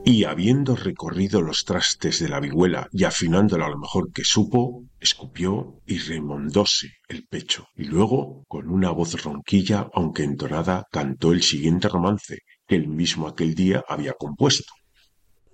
Y habiendo recorrido los trastes de la vihuela y afinándola lo mejor que supo, escupió y remondóse el pecho, y luego, con una voz ronquilla, aunque entonada, cantó el siguiente romance, que él mismo aquel día había compuesto.